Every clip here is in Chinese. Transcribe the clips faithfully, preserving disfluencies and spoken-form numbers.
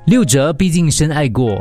六折，毕竟深爱过。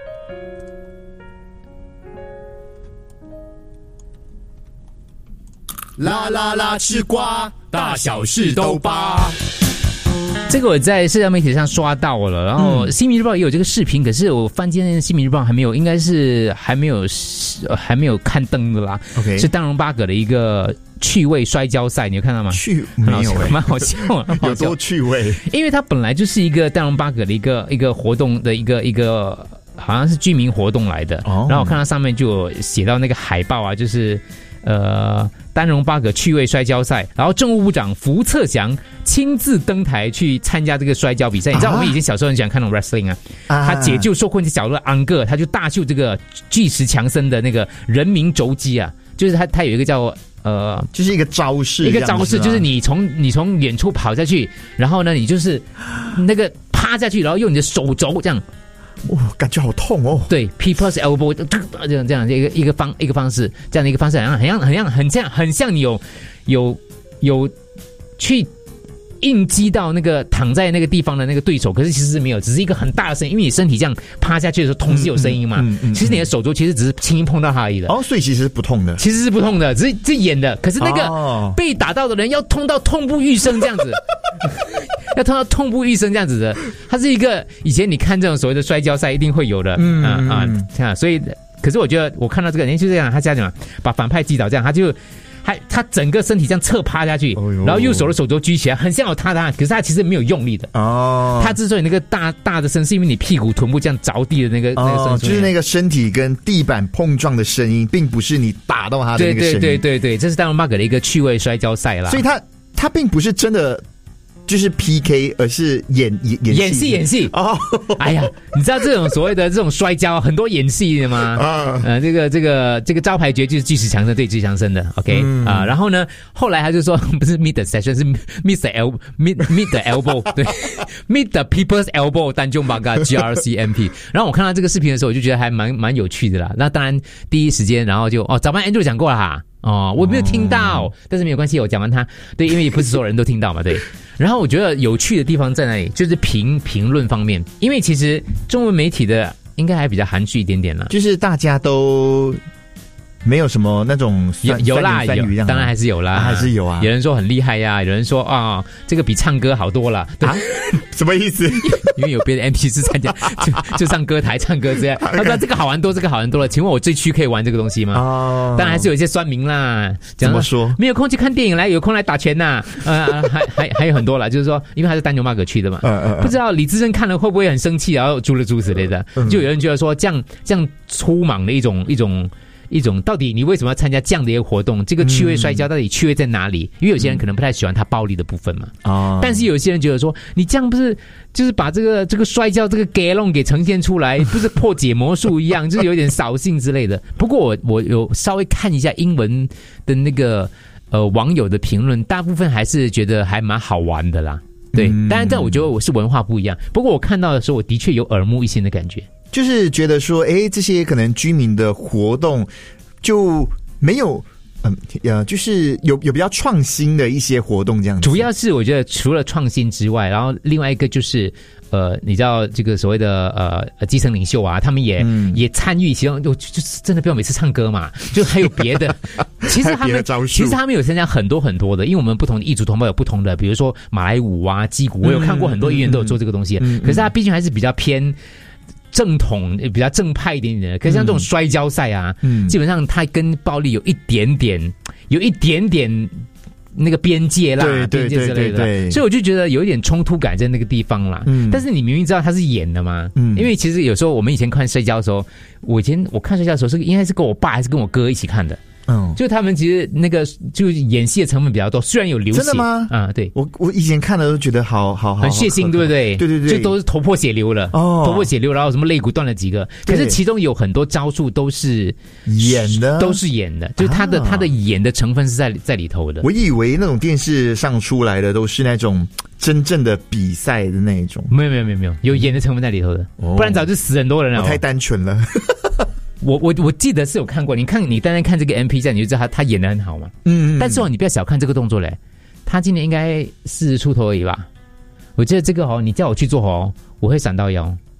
啦啦啦，吃瓜，大小事都扒。 这个我在社交媒体上刷到了，然后《新民日报》也有这个视频，可是我翻今天《新民日报》还没有，应该是还没有还没有刊登的啦。 OK， 是丹戎巴葛的一个趣味摔跤赛，你有看到吗？ 趣没有、欸， 蛮好笑， 有多趣味？ 因为它本来就是一个丹戎巴葛的一个一个活动的一个一个，好像是居民活动来的。哦、然后我看到上面就有写到那个海报啊，就是呃。丹戎巴葛趣味摔跤赛，然后政务部长福策祥亲自登台去参加这个摔跤比赛。你知道我们以前小时候很喜欢看那种 wrestling 啊，啊他解救受困在角落的安哥，他就大秀这个巨石强森的那个人民肘击啊，就是他他有一个叫呃， 就是一个招式， 一个招式，就是你从你从远处跑下去，然后呢，你就是那个趴下去，然后用你的手肘这样。 哦，感觉好痛哦！ 对 ，People's Elbow 这样这样一个一个方一个方式，这样的一个方式，好像很像很像很像很像你有有有去应激到那个躺在那个地方的那个对手，可是其实是没有，只是一个很大的声音，因为你身体这样趴下去的时候，痛是有声音嘛。嗯嗯嗯嗯、其实你的手肘其实只是轻轻碰到它而已的。 哦，所以其实是不痛的， 其实是不痛的，只是是演的。可是那个被打到的人要痛到痛不欲生这样子。要痛到痛不欲生这样子的，它是一个以前你看这种所谓的摔跤赛一定会有的，嗯啊啊，所以可是我觉得我看到这个人就这样，他这样把反派击倒这样，他就他他整个身体这样侧趴下去，哦、然后右手的手肘举起来，很像有他他，可是他其实没有用力的哦。他之所以那个大大的声，是因为你屁股臀部这样着地的那个、哦、那个声， 就是那个身体跟地板碰撞的声音，并不是你打到他的那个声音。 对对对对对，这是丹戎巴葛的一个趣味摔跤赛啦。 所以他他并不是真的。就是 P K， 而是演演演演戏演戏哦！哎呀，你知道这种所谓的这种摔跤很多演戏的吗？啊，呃，这个这个这个招牌绝就是巨石强森对巨石强森的 ，OK 啊、嗯呃，然后呢，后来他就说不是 meet the session， 是 meet the elbow meet meet the elbow， 对 ，meet the people's elbow， 丹戎巴葛 G R C M P。然后我看到这个视频的时候，我就觉得还蛮蛮有趣的啦。那当然第一时间，然后就哦，早班 Andrew 讲过了哈。哦，我没有听到，哦、但是没有关系，我讲完它，对，因为也不是所有人都听到嘛，对。然后我觉得有趣的地方在哪里，就是评评论方面，因为其实中文媒体的应该还比较含蓄一点点啦， 就是大家都没有什么那种有有啦有，当然还是有啦， 啊、还是有啊。 有人说很厉害呀、啊，有人说啊、哦，这个比唱歌好多了啊， 什么意思？ 因为有别的 M P 是参加就就上歌台唱歌这样，他说这个好玩多，这个好玩多了。请问我最区可以玩这个东西吗？哦，当然还是有一些酸民啦。 怎么说？ 没有空去看电影，来有空来打拳呐、啊。呃，还还还有很多啦，就是说，因为他是丹戎巴葛去的嘛，嗯嗯，不知道李志珍看了会不会很生气，然后猪了猪之类的。就有人觉得说，这样这样粗莽的一种一种。一种到底你为什么要参加这样的一个活动？这个趣味摔跤到底趣味在哪里？因为有些人可能不太喜欢他暴力的部分嘛。哦。但是有些人觉得说，你这样不是就是把这个这个摔跤这个 galon 给呈现出来，不是破解魔术一样，就是有点扫兴之类的。不过我我有稍微看一下英文的那个呃网友的评论，大部分还是觉得还蛮好玩的啦。对，当然但我觉得我是文化不一样。不过我看到的时候，我的确有耳目一新的感觉。 就是觉得说，哎，这些可能居民的活动就没有，嗯，呃，就是有有比较创新的一些活动这样子。 主要是我觉得除了创新之外，然后另外一个就是，呃，你知道这个所谓的呃基层领袖啊，他们也、嗯、也参与其中，就就是真的不要每次唱歌嘛，就还有别的。其实他们其实他们有参加很多很多的，因为我们不同的异族同胞有不同的，比如说马来舞啊、击鼓，我有看过很多艺人都有做这个东西，嗯嗯、可是他毕竟还是比较偏。正统比较正派一点点的，可是像这种摔跤赛啊，嗯，基本上它跟暴力有一点点，有一点点那个边界啦， 对对对对对， 所以我就觉得有一点冲突感在那个地方啦。嗯，但是你明明知道他是演的嘛，嗯，因为其实有时候我们以前看摔跤的时候，我以前我看摔跤的时候是应该是跟我爸还是跟我哥一起看的。嗯，就他们其实那个就演戏的成分比较多，虽然有流血， 真的吗？ 啊，对， 我我以前看的都觉得好好好， 很血腥，对不对？ 对对对， 就都是头破血流了，哦，头破血流，然后什么肋骨断了几个，可是其中有很多招数都是演的， 都是演的，就是他的、啊、他的演的成分是在在里头的。 我以为那种电视上出来的都是那种真正的比赛的那种， 没有没有没有没有，有演的成分在里头的，哦、不然早就死很多人了。 我太单纯了。 我我我记得是有看过，你看你单单看这个 M P 战，你就知道他他演得很好嘛。嗯, 嗯，但是哦，你不要小看这个动作嘞，他今年应该四十出头而已吧？我觉得这个哦，你叫我去做哦，我会闪到腰。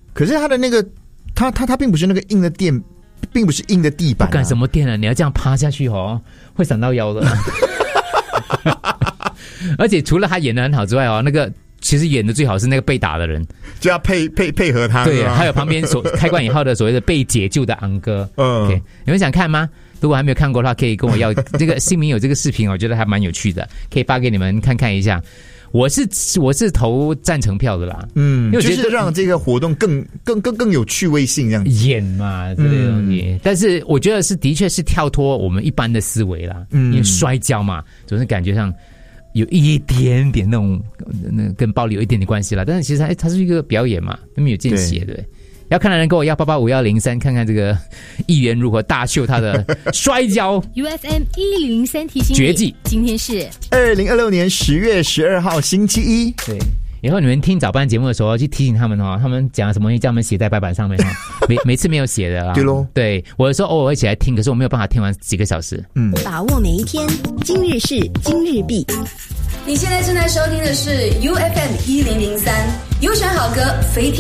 可是他的那个，他他他并不是那个硬的垫，并不是硬的地板、啊。 不干什么垫啊？你要这样趴下去哦，会闪到腰的。而且除了他演得很好之外哦，那个其实演的最好是那个被打的人， 就要配配配合他。 对，还有旁边所开关以后的所谓的被解救的昂哥。 嗯， okay, 你们想看吗？如果还没有看过的话，可以跟我要这个姓名有这个视频，我觉得还蛮有趣的，可以发给你们看看一下。我是我是投赞成票的啦， 嗯，因为就是让这个活动更更更更有趣味性这样子演嘛这类东西、嗯。但是我觉得是的确是跳脱我们一般的思维啦，嗯，因为摔跤嘛，总是感觉上有一点点那种那跟暴力有一点点关系啦。但是其实它它是一个表演嘛，那么有见血，对。要看的人跟我要八八五幺零三，看看这个议员如何大秀他的摔跤。 U F M 一零三提醒你， 绝技。今天是二零二六年十月十二号星期一。 对，以后你们听早班节目的时候，去提醒他们哦，他们讲什么东西叫他们写在白板上面哈、哦，每每次没有写的啦。 对咯， 对，我有时候偶尔会起来听，可是我没有办法听完几个小时。 嗯，把握每一天，今日事今日毕。 你现在正在收听的是 U F M 一零零三，优选好歌，非听。